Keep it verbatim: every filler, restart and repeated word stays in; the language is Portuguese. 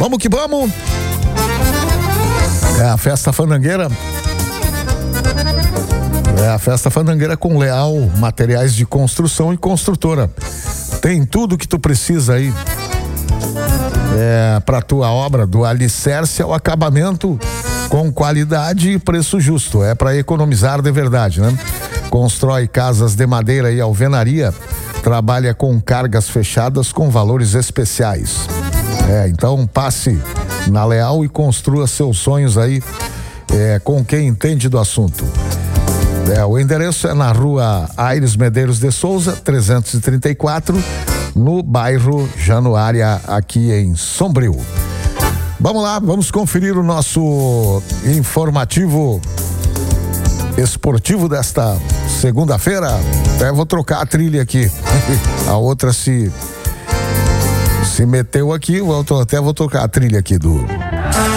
Vamos que vamos. É a Festa Fandangueira. É a Festa Fandangueira com Leal Materiais de Construção e Construtora. Tem tudo que tu precisa aí. É, para tua obra, do alicerce ao acabamento, com qualidade e preço justo. É para economizar de verdade, né? Constrói casas de madeira e alvenaria. Trabalha com cargas fechadas com valores especiais. É, então passe na Leal e construa seus sonhos aí é, com quem entende do assunto. É, o endereço é na rua Aires Medeiros de Souza, trezentos e trinta e quatro, no bairro Januária, aqui em Sombrio. Vamos lá, vamos conferir o nosso informativo esportivo desta segunda-feira. Até vou trocar a trilha aqui. A outra se se meteu aqui, eu até vou trocar a trilha aqui do